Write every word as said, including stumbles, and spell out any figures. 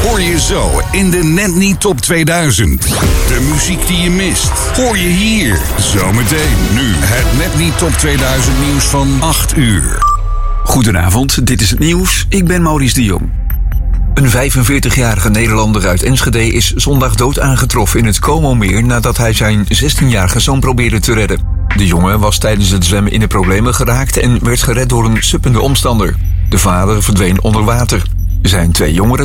hoor je zo in de Net Niet Top tweeduizend. De muziek die je mist, hoor je hier. Zometeen nu het Net Niet Top tweeduizend nieuws van acht uur. Goedenavond, dit is het nieuws. Ik ben Maurice de Jong. Een vijfenveertigjarige Nederlander uit Enschede is zondag dood aangetroffen in het Como-meer nadat hij zijn zestienjarige zoon probeerde te redden. De jongen was tijdens het zwemmen in de problemen geraakt en werd gered door een suppende omstander. De vader verdween onder water. Er zijn twee jongeren